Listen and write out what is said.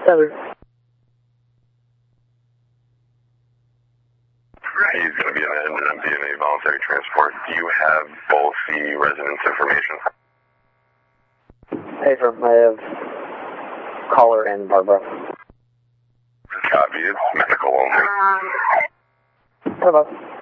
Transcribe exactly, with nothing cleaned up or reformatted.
Seven. He's going to be in a, be in a voluntary transport. Do you have both the residence information? Hey, sir, I have Caller and Barbara. Copy. It's medical only. Hello.